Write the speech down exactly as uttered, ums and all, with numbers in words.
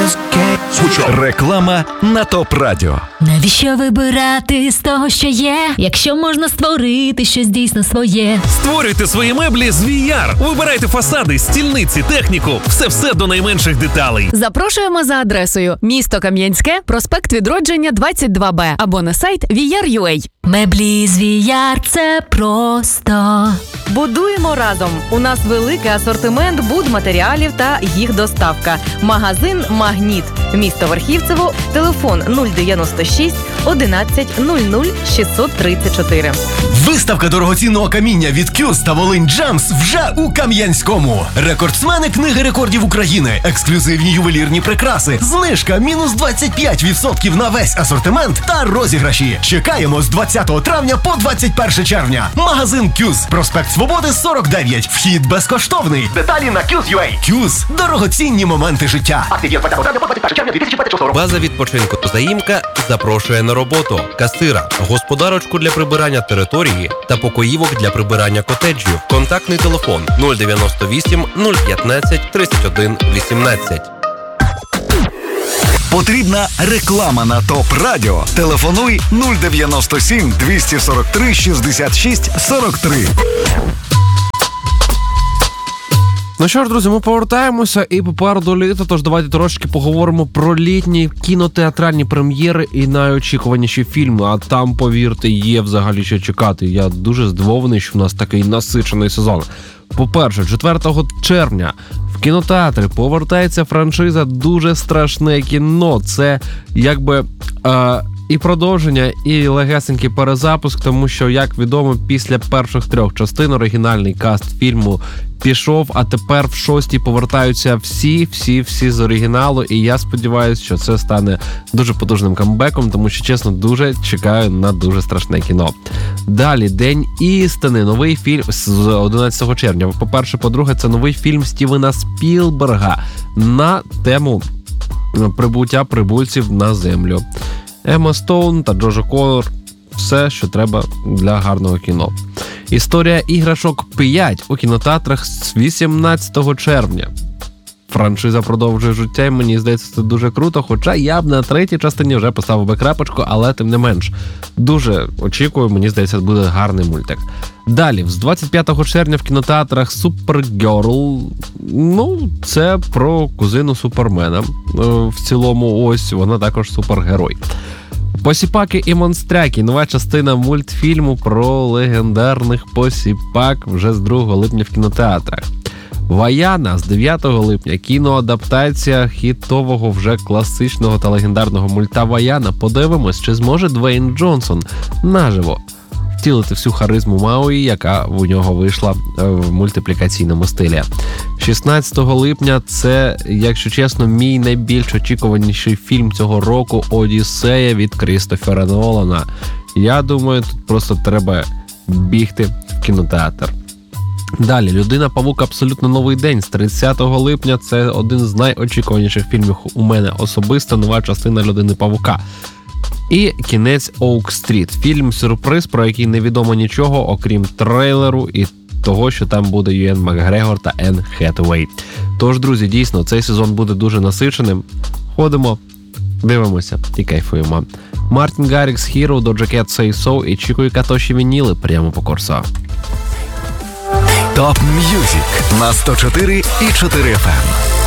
Реклама на ТОП Радіо. Навіщо вибирати з того, що є, якщо можна створити щось дійсно своє? Створюйте свої меблі з ві ар. Вибирайте фасади, стільниці, техніку. Все-все до найменших деталей. Запрошуємо за адресою місто Кам'янське, проспект Відродження, двадцять два Б або на сайт ві ар крапка ю а. Меблі з ві ар – це просто. Будуємо разом. У нас великий асортимент будматеріалів та їх доставка. Магазин «Магніт». Місто Верхівцево. Телефон нуль дев'яносто шість одинадцять нуль нуль шістсот тридцять чотири. Виставка дорогоцінного каміння від Кюз та Волинь Джамс вже у Кам'янському. Рекордсмени Книги рекордів України, ексклюзивні ювелірні прикраси, знижка мінус двадцять п'ять відсотків на весь асортимент та розіграші. Чекаємо з двадцятого травня по двадцять перше червня. Магазин Кюз, проспект Свободи сорок дев'ять. Вхід безкоштовний. Деталі на кюз крапка ю а. Кюз – дорогоцінні моменти життя. Акція діє з двадцятого травня по двадцять перше червня дві тисячі двадцять шостого року. База відпочинку «Заїмка» запрошує на роботу касира, господарочку для прибирання території та покоївок для прибирання котеджів. Контактний телефон нуль дев'яносто вісім нуль п'ятнадцять тридцять один вісімнадцять. Потрібна реклама на ТОП Радіо. Телефонуй нуль дев'яносто сім двісті сорок три шістдесят шість сорок три. Ну що ж, друзі, ми повертаємося і попереду літо, тож давайте трошки поговоримо про літні кінотеатральні прем'єри і найочікуваніші фільми. А там, повірте, є взагалі що чекати. Я дуже здивований, що в нас такий насичений сезон. По-перше, четвертого червня в кінотеатрі повертається франшиза «Дуже страшне кіно». Це якби е, і продовження, і легесенький перезапуск, тому що, як відомо, після перших трьох частин оригінальний каст фільму пішов, а тепер в шостій повертаються всі, всі, всі з оригіналу, і я сподіваюся, що це стане дуже потужним камбеком, тому що, чесно, дуже чекаю на дуже страшне кіно. Далі, День істини, новий фільм з одинадцятого червня. По-перше, по-друге, це новий фільм Стівена Спілберга на тему прибуття прибульців на землю. Емма Стоун та Джош Коннор – все, що треба для гарного кіно. Історія іграшок п'ять у кінотеатрах з вісімнадцятого червня. Франшиза продовжує життя, і мені здається, це дуже круто, хоча я б на третій частині вже поставив би крапочку, але тим не менш. Дуже очікую, мені здається, буде гарний мультик. Далі, з двадцять п'ятого червня в кінотеатрах Супергерл. Ну, це про кузину Супермена. В цілому, ось, вона також супергерой. Посіпаки і монстряки. Нова частина мультфільму про легендарних посіпак вже з другого липня в кінотеатрах. Ваяна з дев'ятого липня. Кіноадаптація хітового вже класичного та легендарного мульта Ваяна. Подивимось, чи зможе Двейн Джонсон наживо втілити всю харизму Мауї, яка у нього вийшла в мультиплікаційному стилі. шістнадцятого липня це, якщо чесно, мій найбільш очікуваніший фільм цього року «Одіссея» від Крістофера Нолана. Я думаю, тут просто треба бігти в кінотеатр. Далі, «Людина-павук. Абсолютно новий день» з тридцятого липня. Це один з найочікуваніших фільмів у мене особисто, нова частина «Людини-павука». І кінець Оук-стріт. Фільм-сюрприз, про який невідомо нічого, окрім трейлеру і того, що там буде Юен Макгрегор та Енн Хетуей. Тож, друзі, дійсно, цей сезон буде дуже насиченим. Ходимо, дивимося і кайфуємо. Мартін Гаррікс, Hero, Doja Cat, Say So і Чіко і Катоші Вініли прямо по Корсо. ТОП М'юзик на сто чотири і чотири еф ем.